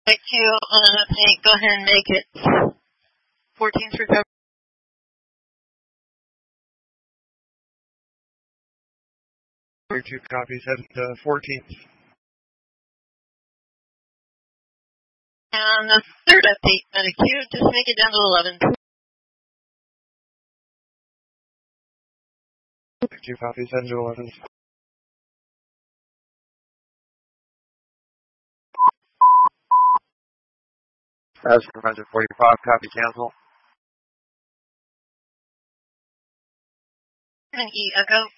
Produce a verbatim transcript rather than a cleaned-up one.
Back to you on an update. Go ahead and make it. fourteenth recovery. Two copies at uh, fourteenth. And the third update, Medicue, just make it down to eleven. Two copies at eleven. As Commander forty-five, copy cancel. And E Echo.